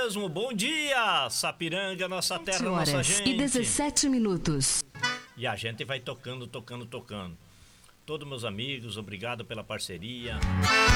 mesmo. Bom dia, Sapiranga, nossa terra, nossa gente. 7:17. E a gente vai tocando. Todos meus amigos, obrigado pela parceria.